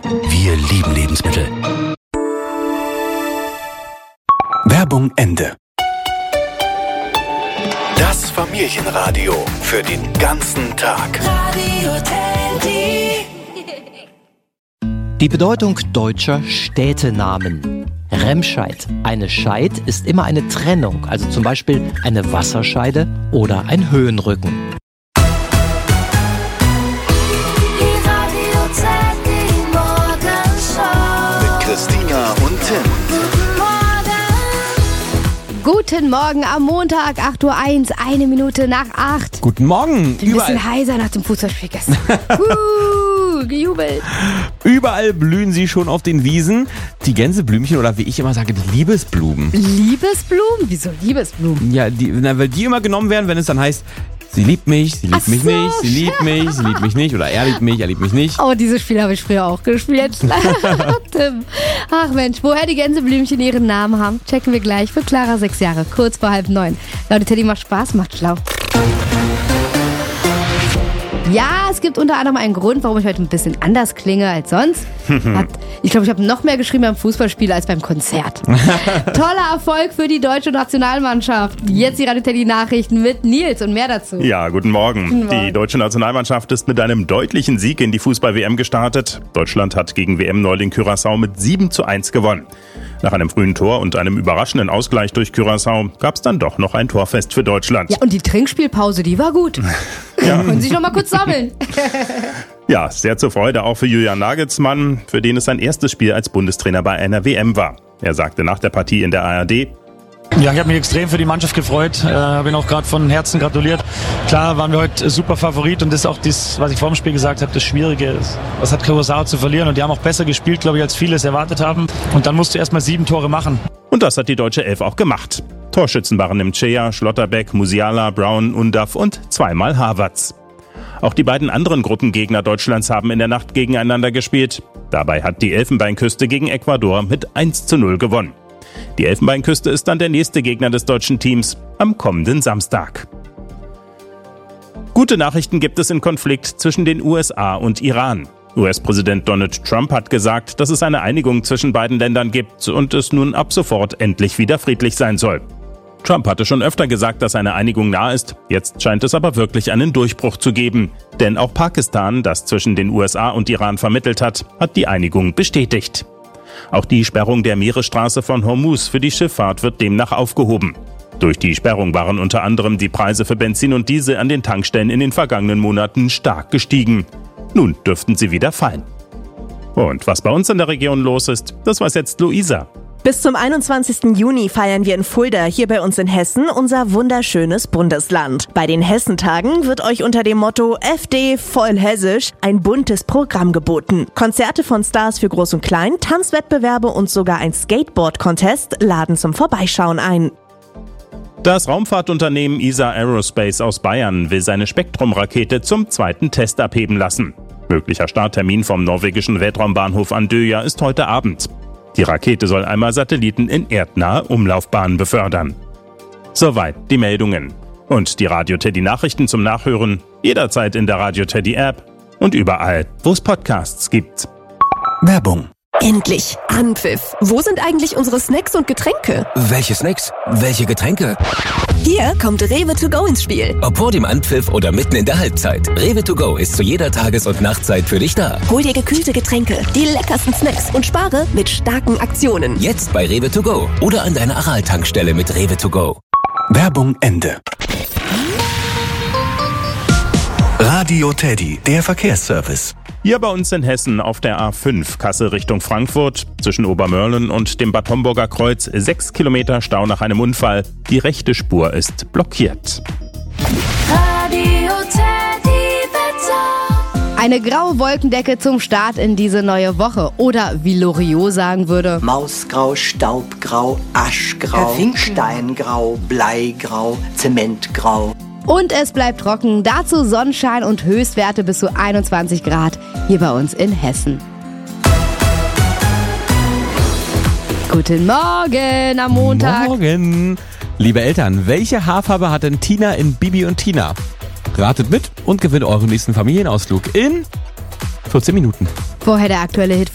Wir lieben Lebensmittel. Werbung Ende. Das Familienradio für den ganzen Tag. Radio Teddy. Die Bedeutung deutscher Städtenamen. Remscheid. Eine Scheid ist immer eine Trennung, also zum Beispiel eine Wasserscheide oder ein Höhenrücken. Die Radio Teddy Morgenshow. Mit Christina und Tim. Guten Morgen am Montag, 8:01 Uhr, 1 Minute nach 8. Guten Morgen. Ein bisschen heiser nach dem Fußballspiel gestern. Gejubelt. Überall blühen sie schon auf den Wiesen. Die Gänseblümchen oder wie ich immer sage, die Liebesblumen. Liebesblumen? Wieso Liebesblumen? Ja, weil die immer genommen werden, wenn es dann heißt, sie liebt mich, sie liebt mich so, nicht, sie liebt mich, sie liebt mich nicht oder er liebt mich nicht. Oh, dieses Spiel habe ich früher auch gespielt. Tim. Ach Mensch, woher die Gänseblümchen ihren Namen haben, checken wir gleich für Clara, 6 Jahre, kurz vor 8:30. Leute, Teddy macht Spaß, macht schlau. Ja, es gibt unter anderem einen Grund, warum ich heute ein bisschen anders klinge als sonst. Ich glaube, ich habe noch mehr geschrieben beim Fußballspiel als beim Konzert. Toller Erfolg für die deutsche Nationalmannschaft. Jetzt die Radio Teddy Nachrichten mit Nils und mehr dazu. Ja, guten Morgen. Die deutsche Nationalmannschaft ist mit einem deutlichen Sieg in die Fußball-WM gestartet. Deutschland hat gegen WM-Neuling Curaçao mit 7:1 gewonnen. Nach einem frühen Tor und einem überraschenden Ausgleich durch Curaçao gab es dann doch noch ein Torfest für Deutschland. Ja, und die Trinkspielpause, die war gut. Ja. Können sich noch mal kurz sammeln. Ja, sehr zur Freude auch für Julian Nagelsmann, für den es sein erstes Spiel als Bundestrainer bei einer WM war. Er sagte nach der Partie in der ARD: Ja, ich habe mich extrem für die Mannschaft gefreut, habe ihnen auch gerade von Herzen gratuliert. Klar waren wir heute super Favorit und das ist auch das, was ich vor dem Spiel gesagt habe, das Schwierige ist. Was hat Curaçao zu verlieren und die haben auch besser gespielt, glaube ich, als viele es erwartet haben. Und dann musst du erstmal 7 Tore machen. Und das hat die deutsche Elf auch gemacht. Torschützen waren Mchea, Schlotterbeck, Musiala, Brown, Undav und zweimal Havertz. Auch die beiden anderen Gruppengegner Deutschlands haben in der Nacht gegeneinander gespielt. Dabei hat die Elfenbeinküste gegen Ecuador mit 1:0 gewonnen. Die Elfenbeinküste ist dann der nächste Gegner des deutschen Teams am kommenden Samstag. Gute Nachrichten gibt es im Konflikt zwischen den USA und Iran. US-Präsident Donald Trump hat gesagt, dass es eine Einigung zwischen beiden Ländern gibt und es nun ab sofort endlich wieder friedlich sein soll. Trump hatte schon öfter gesagt, dass eine Einigung nah ist. Jetzt scheint es aber wirklich einen Durchbruch zu geben. Denn auch Pakistan, das zwischen den USA und Iran vermittelt hat die Einigung bestätigt. Auch die Sperrung der Meeresstraße von Hormuz für die Schifffahrt wird demnach aufgehoben. Durch die Sperrung waren unter anderem die Preise für Benzin und Diesel an den Tankstellen in den vergangenen Monaten stark gestiegen. Nun dürften sie wieder fallen. Und was bei uns in der Region los ist, das weiß jetzt Luisa. Bis zum 21. Juni feiern wir in Fulda, hier bei uns in Hessen, unser wunderschönes Bundesland. Bei den Hessentagen wird euch unter dem Motto FD voll hessisch ein buntes Programm geboten. Konzerte von Stars für Groß und Klein, Tanzwettbewerbe und sogar ein Skateboard-Contest laden zum Vorbeischauen ein. Das Raumfahrtunternehmen ESA Aerospace aus Bayern will seine Spektrum-Rakete zum zweiten Test abheben lassen. Möglicher Starttermin vom norwegischen Weltraumbahnhof Andøya ist heute Abend. Die Rakete soll einmal Satelliten in erdnahe Umlaufbahnen befördern. Soweit die Meldungen. Und die Radio Teddy Nachrichten zum Nachhören jederzeit in der Radio Teddy App und überall, wo es Podcasts gibt. Werbung. Endlich! Anpfiff! Wo sind eigentlich unsere Snacks und Getränke? Welche Snacks? Welche Getränke? Hier kommt Rewe to go ins Spiel. Ob vor dem Anpfiff oder mitten in der Halbzeit. Rewe to go ist zu jeder Tages- und Nachtzeit für dich da. Hol dir gekühlte Getränke, die leckersten Snacks und spare mit starken Aktionen. Jetzt bei Rewe to go oder an deiner Aral-Tankstelle mit Rewe to go. Werbung Ende. Radio Teddy, der Verkehrsservice. Hier bei uns in Hessen auf der A5 Kassel Richtung Frankfurt zwischen Obermörlen und dem Bad Homburger Kreuz 6 Kilometer Stau nach einem Unfall. Die rechte Spur ist blockiert. Radio Teddy Wetter. Eine graue Wolkendecke zum Start in diese neue Woche. Oder wie Loriot sagen würde: Mausgrau, Staubgrau, Aschgrau, Steingrau, Bleigrau, Zementgrau. Und es bleibt trocken, dazu Sonnenschein und Höchstwerte bis zu 21 Grad hier bei uns in Hessen. Guten Morgen am Montag. Morgen. Liebe Eltern, welche Haarfarbe hat denn Tina in Bibi und Tina? Ratet mit und gewinnt euren nächsten Familienausflug in 14 Minuten. Vorher der aktuelle Hit